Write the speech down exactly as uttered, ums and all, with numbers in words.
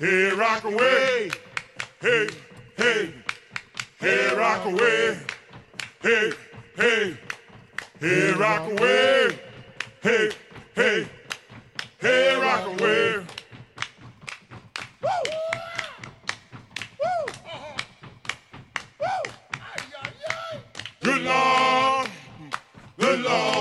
Hey, rock away. Hey, hey, hey, rock away. Hey, hey, hey, rock away. Hey, hey, hey, rock away. Woo! Woo! Woo! Good Lord, good Lord.